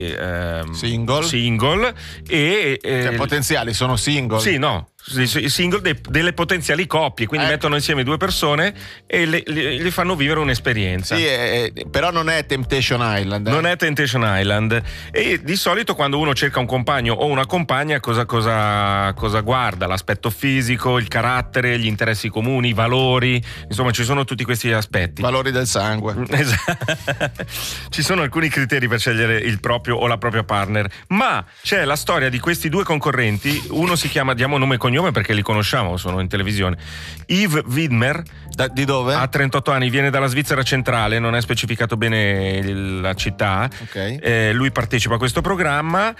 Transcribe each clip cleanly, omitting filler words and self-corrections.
single e cioè, potenziali sono single. Sì, no, single delle potenziali coppie, quindi mettono insieme due persone e le fanno vivere un'esperienza. Sì, però non è Temptation Island. Non è Temptation Island. E di solito quando uno cerca un compagno o una compagna cosa guarda? L'aspetto fisico, il carattere, gli interessi comuni, i valori, insomma ci sono tutti questi aspetti. Valori del sangue. Esatto. Ci sono alcuni criteri per scegliere il proprio o la propria partner, ma c'è la storia di questi due concorrenti. Uno si chiama, diamo nome e cognome perché li conosciamo, sono in televisione. Yves Widmer. Di dove? Ha 38 anni, viene dalla Svizzera centrale, non è specificato bene la città. Okay. Lui partecipa a questo programma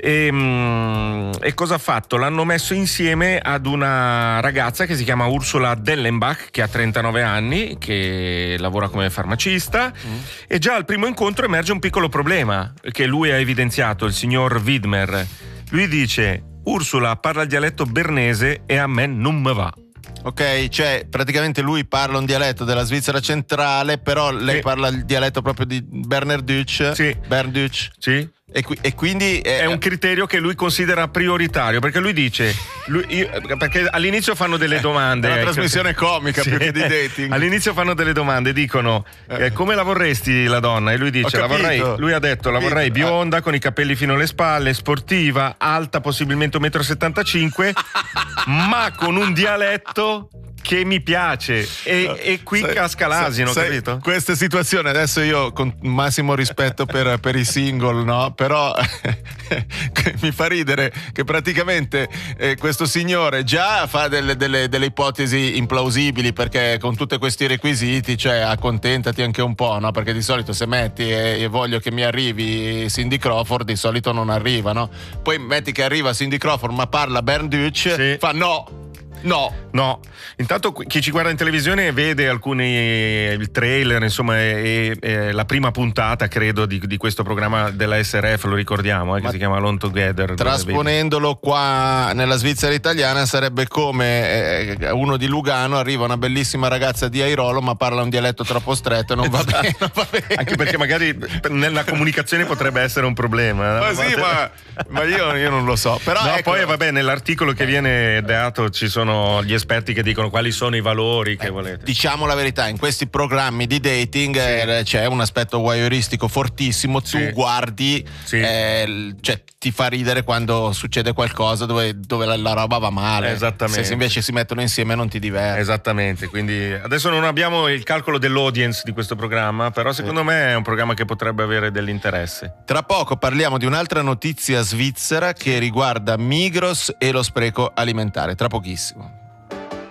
e cosa ha fatto? L'hanno messo insieme ad una ragazza che si chiama Ursula Dellenbach, che ha 39 anni, che lavora come farmacista, e già al primo incontro emerge un piccolo problema che lui ha evidenziato, il signor Widmer. Lui dice: Ursula parla il dialetto bernese e a me non me va. Ok, cioè praticamente lui parla un dialetto della Svizzera centrale, però lei parla il dialetto proprio di Bernerdütsch. Sì. Bernerdütsch. Sì. E quindi è un criterio che lui considera prioritario, perché lui dice perché all'inizio fanno delle domande, è una trasmissione comica, sì, più che di dating. All'inizio fanno delle domande, dicono come la vorresti la donna, e lui dice lui ha detto la vorrei bionda, con i capelli fino alle spalle, sportiva, alta possibilmente 1,75 m, ma con un dialetto che mi piace, e qui casca l'asino, capito? Queste situazioni, adesso io con massimo rispetto per i single, no? Però mi fa ridere che praticamente questo signore già fa delle ipotesi implausibili, perché con tutti questi requisiti, cioè accontentati anche un po', no? Perché di solito se metti e voglio che mi arrivi Cindy Crawford, di solito non arriva, no? Poi metti che arriva Cindy Crawford ma parla Bernerdütsch, sì. Fa no. Intanto chi ci guarda in televisione vede il trailer, insomma, e la prima puntata, credo, di questo programma della SRF, lo ricordiamo, che si chiama Alone Together. Trasponendolo qua nella Svizzera italiana sarebbe come uno di Lugano, arriva una bellissima ragazza di Airolo ma parla un dialetto troppo stretto, non va bene. Anche perché magari nella comunicazione potrebbe essere un problema. Ma sì, ma io non lo so. Però no, poi vabbè, nell'articolo che viene dato ci sono gli esperti che dicono quali sono i valori che volete. Diciamo la verità, in questi programmi di dating c'è un aspetto voyeuristico fortissimo. Tu guardi, cioè ti fa ridere quando succede qualcosa dove la roba va male. Esattamente. Se invece si mettono insieme non ti diverti. Esattamente, quindi adesso non abbiamo il calcolo dell'audience di questo programma, però secondo me è un programma che potrebbe avere dell'interesse. Tra poco parliamo di un'altra notizia svizzera che riguarda Migros e lo spreco alimentare, tra pochissimo.